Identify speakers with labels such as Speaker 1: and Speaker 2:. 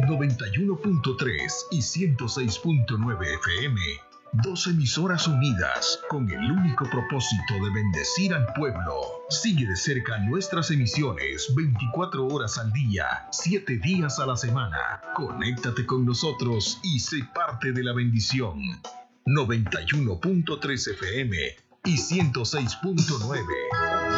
Speaker 1: 91.3 y 106.9 FM. Dos emisoras unidas con el único propósito de bendecir al pueblo. Sigue de cerca nuestras emisiones 24 horas al día, 7 días a la semana. Conéctate con nosotros y sé parte de la bendición. 91.3 FM y 106.9.